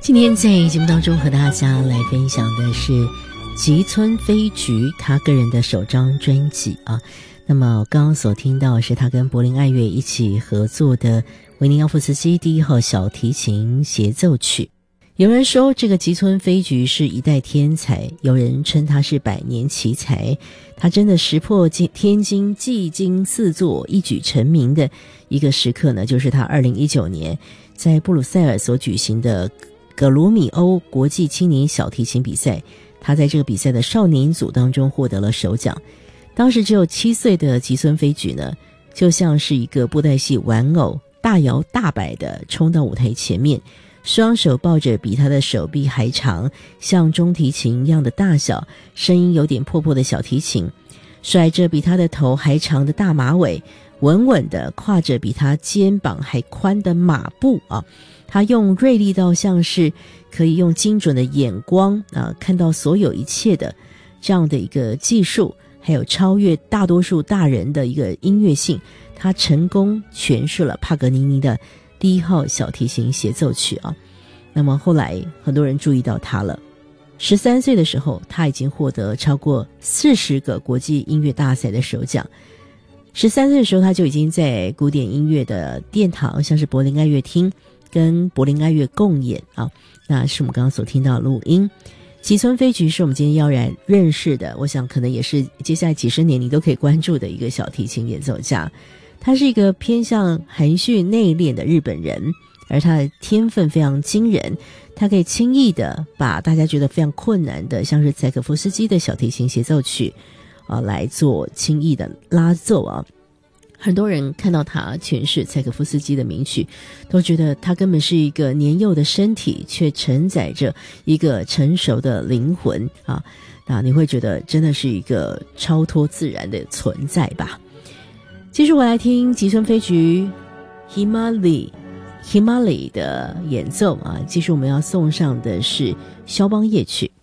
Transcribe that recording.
今天在节目当中和大家来分享的是吉村飞菊他个人的首张专辑啊。那么刚刚所听到是他跟柏林爱乐一起合作的维尼奥夫斯基第1号小提琴协奏曲。有人说这个吉村飞菊是一代天才，有人称他是百年奇才，他真的石破天惊，技惊四座，一举成名的一个时刻呢，就是他2019年在布鲁塞尔所举行的格鲁米欧国际青年小提琴比赛，他在这个比赛的少年组当中获得了首奖。当时只有7岁的吉村飞菊呢，就像是一个布袋戏玩偶，大摇大摆地冲到舞台前面，双手抱着比他的手臂还长，像中提琴一样的大小，声音有点破破的小提琴，甩着比他的头还长的大马尾，稳稳地跨着比他肩膀还宽的马步啊。他用锐利到像是可以用精准的眼光看到所有一切的这样的一个技术，还有超越大多数大人的一个音乐性，他成功诠释了帕格尼尼的第1号小提琴协奏曲啊。那么后来很多人注意到他了，13岁的时候他已经获得超过40个国际音乐大赛的首奖。13岁的时候他就已经在古典音乐的殿堂，像是柏林爱乐厅跟柏林爱乐共演啊，那是我们刚刚所听到的录音。吉村飞菊是我们今天要然认识的，我想可能也是接下来几十年你都可以关注的一个小提琴演奏家。他是一个偏向含蓄内敛的日本人，而他的天分非常惊人，他可以轻易的把大家觉得非常困难的像是柴可夫斯基的小提琴协奏曲来做轻易的拉奏啊。很多人看到他诠释柴可夫斯基的名曲，都觉得他根本是一个年幼的身体，却承载着一个成熟的灵魂啊！那你会觉得真的是一个超脱自然的存在吧。继续回来听吉村飞菊 Himali 的演奏啊，继续我们要送上的是肖邦夜曲。